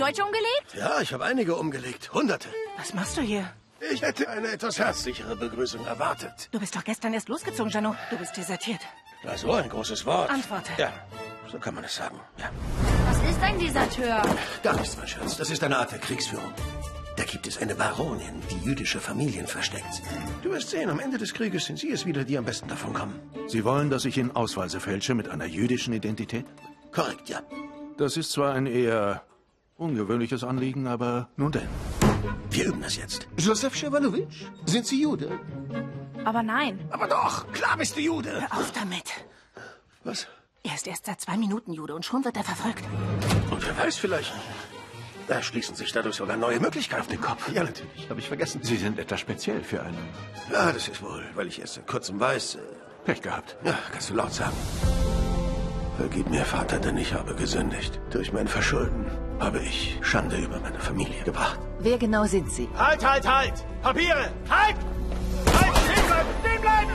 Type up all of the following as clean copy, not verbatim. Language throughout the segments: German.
Deutsche umgelegt? Ja, ich habe einige umgelegt. Hunderte. Was machst du hier? Ich hätte eine etwas herzlichere Begrüßung erwartet. Du bist doch gestern erst losgezogen, Jano. Du bist desertiert. Na, so ein großes Wort. Antworte. Ja, so kann man es sagen. Ja. Was ist ein Deserteur? Gar nichts, mein Schatz. Das ist eine Art der Kriegsführung. Da gibt es eine Baronin, die jüdische Familien versteckt. Du wirst sehen, am Ende des Krieges sind Sie es wieder, die am besten davon kommen. Sie wollen, dass ich in Ausweise fälsche mit einer jüdischen Identität? Korrekt, ja. Das ist zwar ein eher ungewöhnliches Anliegen, aber nun denn. Wir üben das jetzt. Josef Schewalowitsch, sind Sie Jude? Aber nein. Aber doch, klar bist du Jude. Hör auf damit. Was? Er ist erst seit 2 Minuten Jude und schon wird er verfolgt. Und wer weiß, vielleicht erschließen sich dadurch sogar neue Möglichkeiten. Auf den Kopf. Ja, natürlich. Habe ich vergessen. Sie sind etwas speziell für einen. Ja, das ist wohl, weil ich erst seit kurzem weiß. Pech gehabt. Ja, kannst du laut sagen. Vergib mir, Vater, denn ich habe gesündigt. Durch mein Verschulden habe ich Schande über meine Familie gebracht. Wer genau sind Sie? Halt, halt, halt! Papiere! Halt! Halt! Stehen bleiben! Stehen bleiben!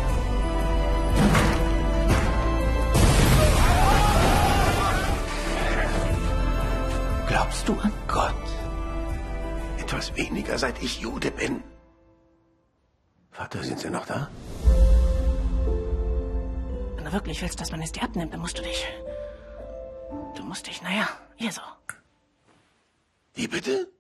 Glaubst du an Gott? Etwas weniger, seit ich Jude bin. Vater, sind Sie noch da? Wenn du wirklich willst, dass man es dir abnimmt, dann musst du dich... naja, hier so. Wie bitte?